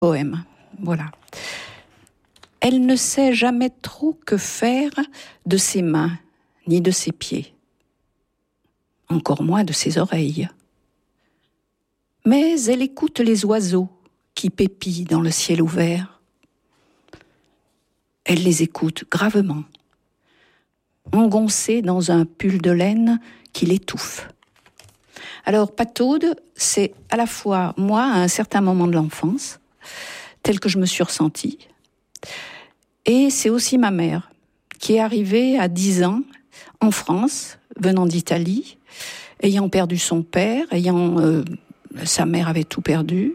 poème. Voilà. Elle ne sait jamais trop que faire de ses mains, ni de ses pieds, encore moins de ses oreilles. Mais elle écoute les oiseaux qui pépillent dans le ciel ouvert. Elle les écoute gravement, engoncée dans un pull de laine qui l'étouffe. Alors, Pataude, c'est à la fois moi, à un certain moment de l'enfance, tel que je me suis ressentie, et c'est aussi ma mère, qui est arrivée à 10 ans en France, venant d'Italie, ayant perdu son père, sa mère avait tout perdu,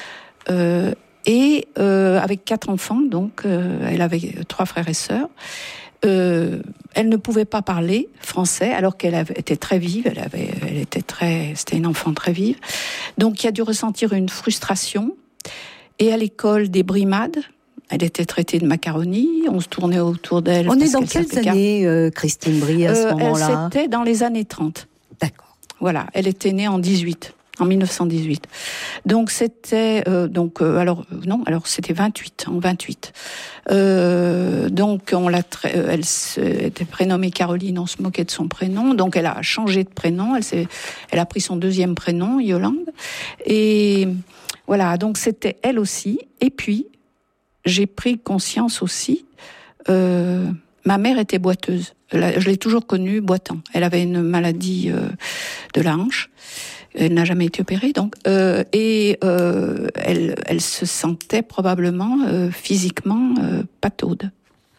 et avec 4 enfants, donc elle avait 3 frères et sœurs. Elle ne pouvait pas parler français alors qu'elle était très vive, c'était une enfant très vive. Donc il a dû ressentir une frustration. Et à l'école des brimades, elle était traitée de macaroni, on se tournait autour d'elle. On est dans quelles années, Christine Brie, à ce moment-là ? C'était dans les années 30. D'accord. Voilà, elle était née en 1918. Donc c'était alors c'était 28 en 28. Donc elle était prénommée Caroline, on se moquait de son prénom. Donc elle a changé de prénom, elle a pris son deuxième prénom, Yolande. Et voilà, donc c'était elle aussi. Et puis j'ai pris conscience aussi. Ma mère était boiteuse. Je l'ai toujours connue boitant. Elle avait une maladie de la hanche. Elle n'a jamais été opérée, donc elle se sentait probablement physiquement pataude.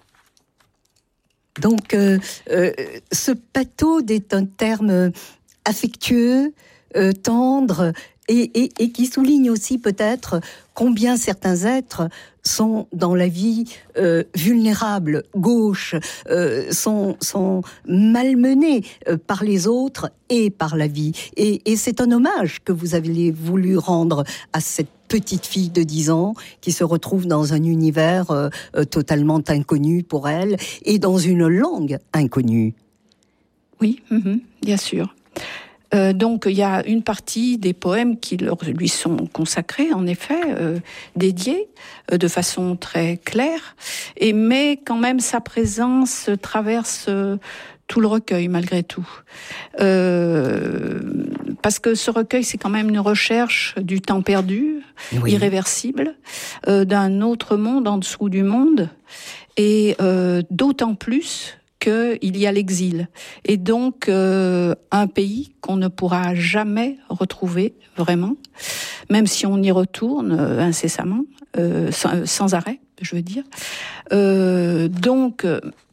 Donc, ce pataude est un terme affectueux, tendre, et qui souligne aussi peut-être combien certains êtres sont dans la vie vulnérables, gauches, sont malmenés par les autres et par la vie. Et c'est un hommage que vous avez voulu rendre à cette petite fille de 10 ans qui se retrouve dans un univers totalement inconnu pour elle et dans une langue inconnue. Oui, bien sûr. Donc il y a une partie des poèmes qui lui sont consacrés, en effet, dédiés de façon très claire, mais quand même sa présence traverse tout le recueil malgré tout. Parce que ce recueil, c'est quand même une recherche du temps perdu, oui, irréversible, d'un autre monde en dessous du monde, et d'autant plus qu'il y a l'exil. Et donc, un pays qu'on ne pourra jamais retrouver, vraiment, même si on y retourne incessamment, sans arrêt, je veux dire. Donc,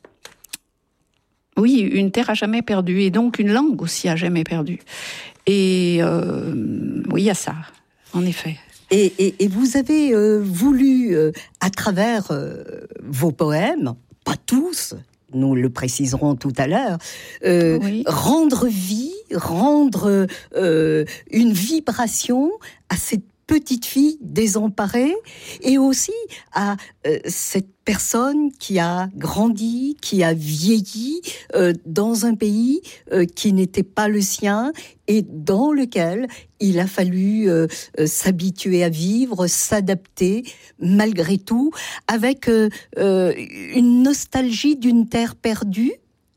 oui, une terre à jamais perdue, et donc une langue aussi à jamais perdue. Et oui, il y a ça, en effet. Et vous avez voulu, à travers vos poèmes, pas tous, nous le préciserons tout à l'heure, oui, rendre vie, rendre une vibration à cette petite fille désemparée et aussi à cette personne qui a grandi, qui a vieilli dans un pays qui n'était pas le sien et dans lequel il a fallu s'habituer à vivre, s'adapter malgré tout, avec une nostalgie d'une terre perdue.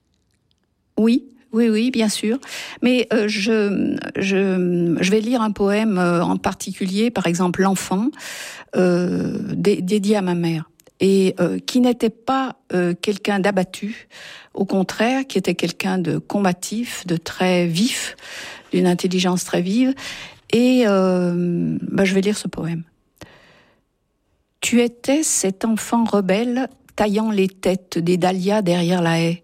Oui, bien sûr. Mais je vais lire un poème en particulier, par exemple L'Enfant, dédié à ma mère, et qui n'était pas quelqu'un d'abattu, au contraire, qui était quelqu'un de combatif, de très vif, d'une intelligence très vive. Et je vais lire ce poème. Tu étais cet enfant rebelle taillant les têtes des dahlias derrière la haie.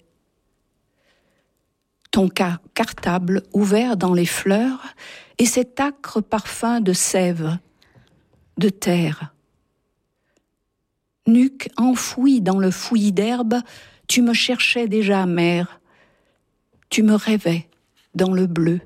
Ton cartable ouvert dans les fleurs et cet âcre parfum de sève, de terre. Nuque enfouie dans le fouillis d'herbe, tu me cherchais déjà, mère. Tu me rêvais dans le bleu.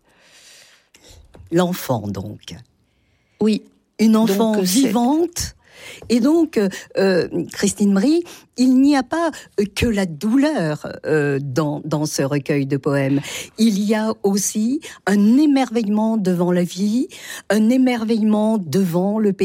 L'enfant, donc. Oui. Une enfant vivante, Et donc, Christine Mrie, il n'y a pas que la douleur dans ce recueil de poèmes. Il y a aussi un émerveillement devant la vie, un émerveillement devant le